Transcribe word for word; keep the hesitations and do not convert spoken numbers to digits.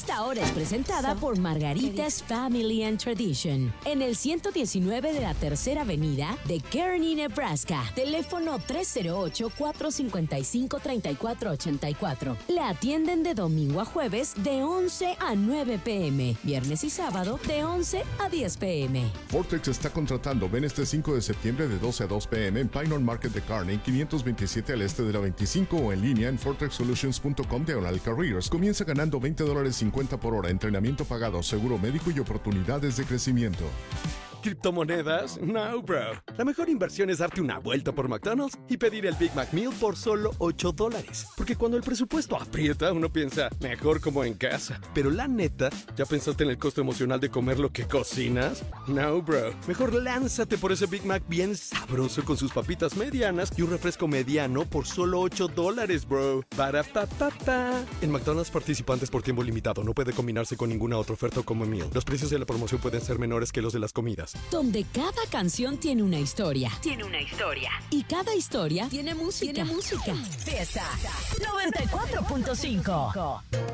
Esta hora es presentada por Margaritas Family and Tradition en el ciento diecinueve de la Tercera Avenida de Kearney, Nebraska. Teléfono tres cero ocho, cuatro cinco cinco, tres cuatro ocho cuatro. La atienden de domingo a jueves de once a nueve pm, viernes y sábado de once a diez pm. Vortex está contratando. Ven este cinco de septiembre de doce a dos pm en Pinehorn Market de Kearney, quinientos veintisiete al este de la veinticinco, o en línea en fortex solutions punto com diagonal careers. Comienza ganando veinte dólares cincuenta por hora, entrenamiento pagado, seguro médico y oportunidades de crecimiento. ¿Criptomonedas? No, bro. La mejor inversión es darte una vuelta por McDonald's y pedir el Big Mac Meal por solo ocho dólares. Porque cuando el presupuesto aprieta, uno piensa, mejor como en casa. Pero la neta, ¿ya pensaste en el costo emocional de comer lo que cocinas? No, bro. Mejor lánzate por ese Big Mac bien sabroso con sus papitas medianas y un refresco mediano por solo ocho dólares, bro. Para pa pa pa. En McDonald's participantes por tiempo limitado. No puede combinarse con ninguna otra oferta como meal. Los precios de la promoción pueden ser menores que los de las comidas. Donde cada canción tiene una historia. Tiene una historia. Y cada historia tiene música. Tiene música. Fiesta noventa y cuatro punto cinco.